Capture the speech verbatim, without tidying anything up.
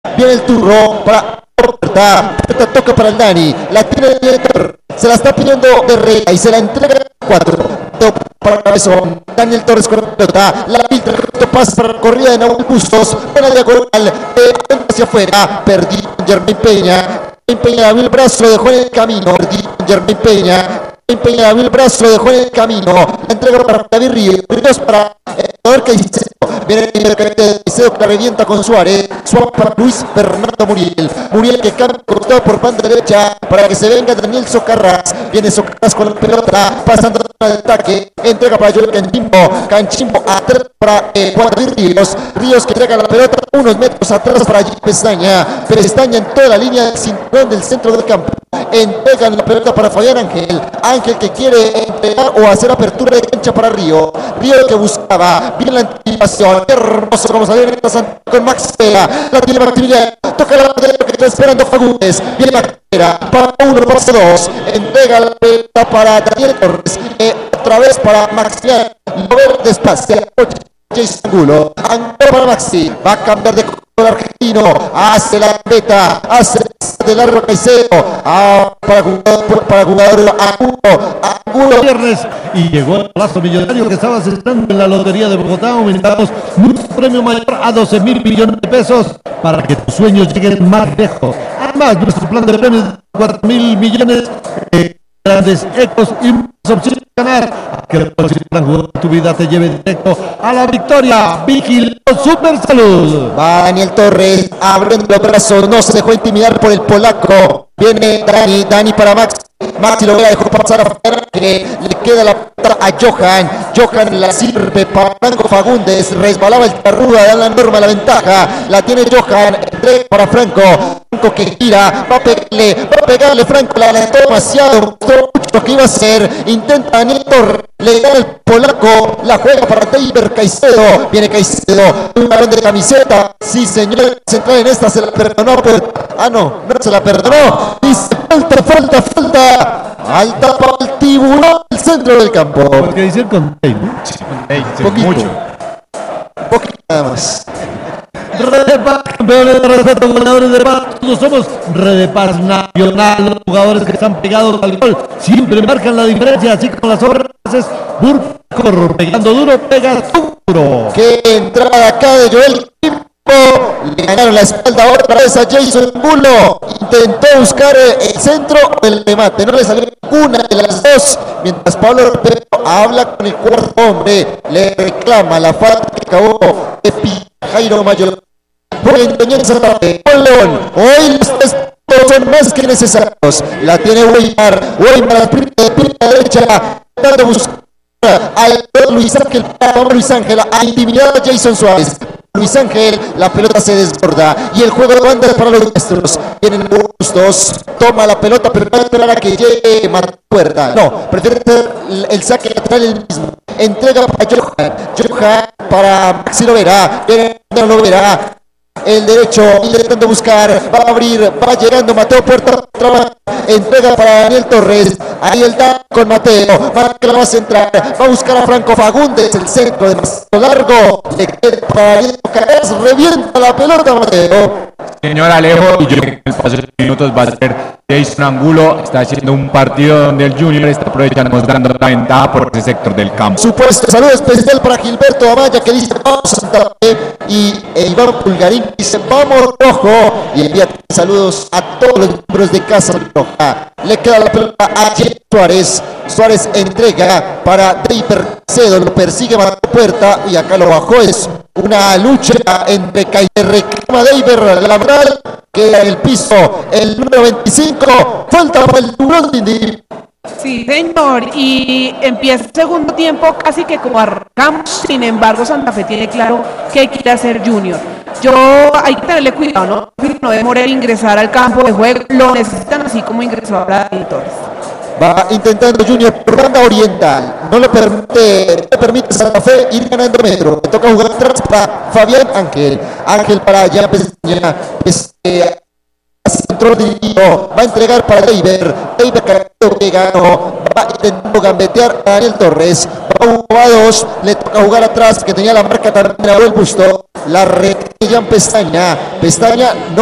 Viene el turno para Puerta. Puerta toca para el Dani. La tiene el director. Se la está pidiendo de Rey y se la entrega a cuatro. Para Cabezón. Daniel Torres con la pelota. La filtra. Pasa para la corrida de Nahuel Bustos. Buena diagonal. Eh, hacia afuera. Perdido Germán Peña. Peña abrió el brazo, lo dejó en el camino. Perdido Germán Peña. Peña abrió el brazo, lo dejó en el camino. La entrega para David Ríos. Ríos para el jugador Caicedo. Viene el Caicedo que la revienta con Suárez. Suárez para Luis Fernando Muriel. Muriel que cambia cortado por banda derecha para que se venga Daniel Socarrás. Viene Socarrás con la pelota. Pasando al ataque. Entrega para Joel Canchimbo. Canchimbo atrás para eh, Juan David Ríos. Ríos que entrega la pelota unos metros atrás para Gil Pestaña. Pestaña en toda la línea del cinturón del centro del campo. Entregan la pelota para Fabián Ángel. Ángel que quiere entregar o hacer apertura de cancha para Río. Río que buscaba. Viene la anticipación. Hermoso como salió en esta con Max Vela. La tiene Maximiliano. Toca la pelota que está esperando Fagundes. Viene la carrera. Para uno, para dos. Entrega la pelota para Daniel Torres. Eh, otra vez para Maximiliano. Mover despacio. Jason Angulo. Angulo para Maxi. Va a cambiar de color argentino. Hace la beta. Hace de largo Caicedo. Ah, para jugador, para jugador Angulo. Angulo. Viernes y llegó el plazo millonario que estaba celebrando en la Lotería de Bogotá. Aumentamos un premio mayor a doce mil millones de pesos para que tus sueños lleguen más lejos. Además, nuestro plan de premios de cuatro mil millones. Eh, grandes ecos y más opciones de ganar. Que el próximo plan jugador de tu vida te lleve directo a la victoria. Vigilio Super Salud. Va Daniel Torres abriendo los brazos, no se dejó intimidar por el polaco. Viene Dani, Dani para Max. Maxi lo dejó pasar a Ferrer, que le queda la pelota a Johan. Johan la sirve para Franco Fagundes. Resbalaba el Tarruga, da la norma la ventaja. La tiene Johan, entrega para Franco. Franco que gira, va a pegarle, va a pegarle Franco, la lanzó demasiado, mucho que iba a hacer. Intenta Daniel Torres, le da el polaco, la juega para David Caicedo. Viene Caicedo, un balón de camiseta. Sí, señor, central en esta se la perdonó, pero ah, no, no se la perdonó. Dice falta, falta, falta. Alta para el tiburón, el centro del campo. Porque dice con Tay, ¿no? Sí, con Tay, sí, Poquito. mucho. Poquito nada más. Red de Paz, campeones de respeto, goleadores de paz, todos somos Red de Paz Nacional, los jugadores que están pegados al gol, siempre marcan la diferencia, así como las obras es Burcor, pegando duro, pega duro. Qué entrada acá de Joel Kimpo. Le ganaron la espalda otra vez a Jason Angulo. Intentó buscar el centro o el remate, no le salió ninguna de las dos. Mientras Pablo Romero habla con el cuarto hombre, le reclama la falta que acabó de Jairo Mayor. Por Antonio Santa Fe, con León. Hoy los tres son más que necesarios. La tiene Weimar. Weimar a la derecha. Dando buscar al Luis Ángel. Luis Ángel a intimidar a Jason Suárez. Luis Ángel, la pelota se desborda y el juego de banda para los nuestros. Vienen los dos, toma la pelota, pero va a esperar a que llegue Puerta. No, prefiere el, el saque lateral el mismo. Entrega para Johan, Johan para Maxi Lovera, viene Lovera. El derecho, intentando buscar, va a abrir, va llegando Mateo Puerta, trabaja, entrega para Daniel Torres, ahí el da con Mateo, va a la central, va a buscar a Franco Fagundes, el centro de más largo, le queda para Daniel Torres, revienta la pelota Mateo. Señor Alejo, y yo creo que el paso de minutos va a ser Jason Angulo. Está haciendo un partido donde el Junior está aprovechando, mostrando la ventaja por ese sector del campo. Supuesto saludo especial para Gilberto Amaya, que dice vamos Santa Fe, y e Iván Pulgarín dice vamos rojo, y envía saludos a todos los miembros de Casa Roja. Le queda la pelota a Jay Suárez. Suárez entrega para David Cedo, lo persigue a Puerta y acá lo bajó. Es una lucha entre Calle reclama David la verdad que en el piso el número veinticinco falta para el tiburón Dindi. Sí, señor, y empieza el segundo tiempo casi que como arrancamos. Sin embargo, Santa Fe tiene claro que quiere hacer Junior. Yo hay que tenerle cuidado, ¿no? No demore en ingresar al campo de juego, lo necesitan así como ingresó ahora Dani Torres. Va intentando Junior por banda oriental, no le permite, no le permite Santa Fe ir ganando metro. Le toca jugar atrás para Fabián Ángel, Ángel para ya Pestaña, este, centro dirigido, va a entregar para Deiber, Deiber que ganó, va intentando gambetear a Daniel Torres, va uno a dos, le toca jugar atrás, que tenía la marca también a el busto, la red de Jan Pestaña, Pestaña no